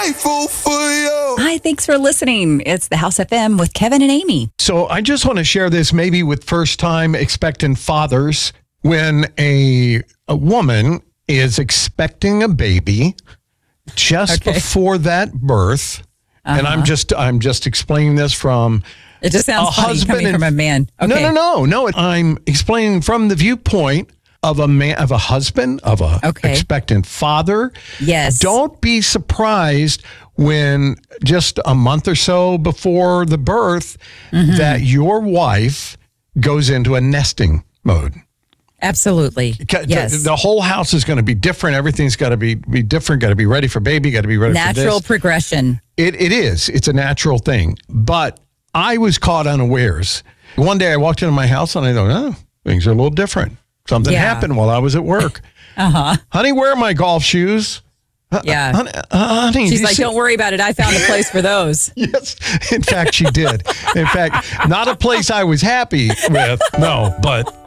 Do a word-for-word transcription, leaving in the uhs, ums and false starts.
grateful for you. Hi, thanks for listening. It's the House F M with Kevin and Amy. So I just want to share this maybe with first-time expectant fathers. When a, a woman is expecting a baby just Okay. before that birth, Uh-huh. and I'm just I'm just explaining this from It just sounds a funny husband coming and- from a man. Okay. No, no, no, no. I'm explaining from the viewpoint of a man, of a husband, of a Okay. expectant father. Yes. Don't be surprised when just a month or so before the birth Mm-hmm. that your wife goes into a nesting mode. Absolutely. Ca- Yes. The whole house is going to be different. Everything's got to be be different. Got to be ready for baby. Got to be ready Natural for this. progression. It it is. It's a natural thing. But I was caught unawares. One day I walked into my house and I thought, oh, things are a little different. Something Yeah. happened while I was at work. Uh-huh. Honey, where are my golf shoes? Uh, Yeah. Honey, uh, honey, She's you like, see- don't worry about it. I found a place for those. Yes. In fact, she did. In fact, not a place I was happy with. No, but